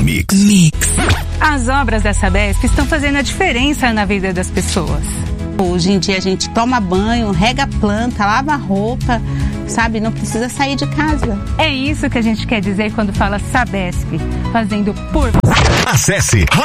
Mix. As obras da Sabesp estão fazendo a diferença na vida das pessoas. Hoje em dia a gente toma banho, rega a planta, lava a roupa, sabe? Não precisa sair de casa. É isso que a gente quer dizer quando fala Sabesp, fazendo por você. Acesse